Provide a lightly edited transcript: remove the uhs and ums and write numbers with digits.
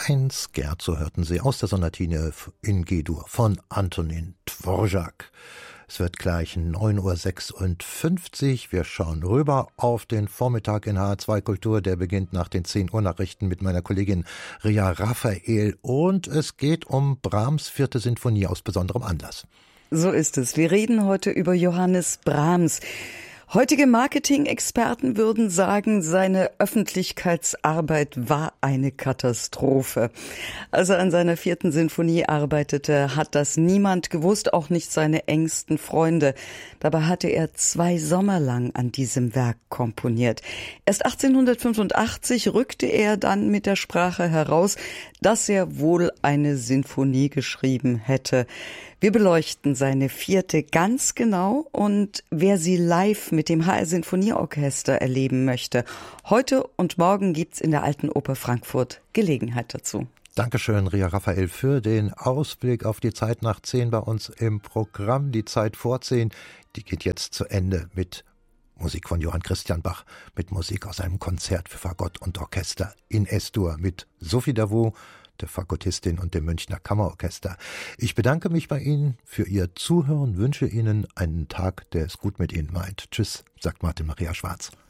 1, Scherzo hörten Sie aus der Sonatine in G-Dur von Antonin Dvorak. Es wird gleich 9.56 Uhr. Wir schauen rüber auf den Vormittag in HR2 Kultur. Der beginnt nach den 10 Uhr Nachrichten mit meiner Kollegin Ria Raphael. Und es geht um Brahms 4. Sinfonie aus besonderem Anlass. So ist es. Wir reden heute über Johannes Brahms. Heutige Marketing-Experten würden sagen, seine Öffentlichkeitsarbeit war eine Katastrophe. Als er an seiner 4. Sinfonie arbeitete, hat das niemand gewusst, auch nicht seine engsten Freunde. Dabei hatte er 2 Sommer lang an diesem Werk komponiert. Erst 1885 rückte er dann mit der Sprache heraus, dass er wohl eine Sinfonie geschrieben hätte. Wir beleuchten seine 4. ganz genau und wer sie live mit dem HR Sinfonieorchester erleben möchte. Heute und morgen gibt's in der Alten Oper Frankfurt Gelegenheit dazu. Dankeschön, Ria Raphael, für den Ausblick auf die Zeit nach 10 bei uns im Programm. Die Zeit vor 10, die geht jetzt zu Ende mit Musik von Johann Christian Bach, mit Musik aus einem Konzert für Fagott und Orchester in S-Dur, mit Sophie Davot, der Fagottistin und dem Münchner Kammerorchester. Ich bedanke mich bei Ihnen für Ihr Zuhören, wünsche Ihnen einen Tag, der es gut mit Ihnen meint. Tschüss, sagt Martin Maria Schwarz.